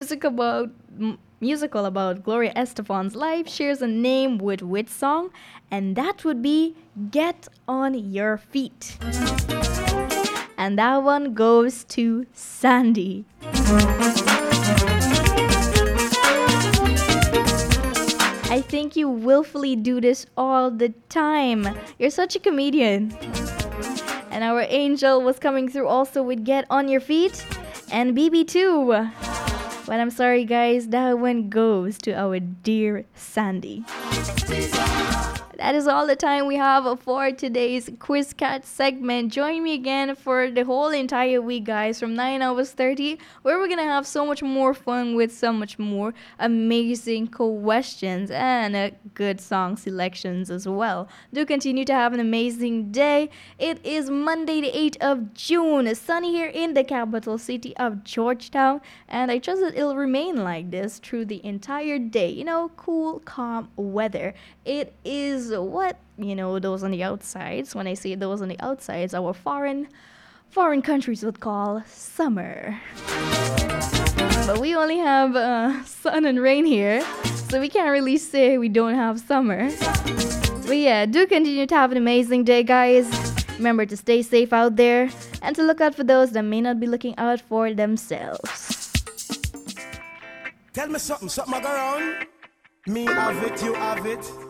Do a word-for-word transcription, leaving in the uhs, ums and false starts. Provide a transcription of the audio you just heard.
music about m- musical about Gloria Estefan's life shares a name with which song? And that would be Get on Your Feet. And that one goes to Sandy. I think you willfully do this all the time. You're such a comedian. And our angel was coming through also with Get on Your Feet. And B B too. But I'm sorry guys, that one goes to our dear Sandy. That is all the time we have for today's Quiz Cat segment. Join me again for the whole entire week, guys, from nine hours thirty, where we're going to have so much more fun with so much more amazing questions and uh, good song selections as well. Do continue to have an amazing day. It is Monday, the eighth of June, sunny here in the capital city of Georgetown, and I trust that it'll remain like this through the entire day. You know, cool, calm weather. It is what, you know, those on the outsides, when I say those on the outsides, our foreign foreign countries would call summer. But we only have uh, sun and rain here, so we can't really say we don't have summer. But yeah, do continue to have an amazing day, guys. Remember to stay safe out there and to look out for those that may not be looking out for themselves. Tell me something, something I go around. Me have it, you have it.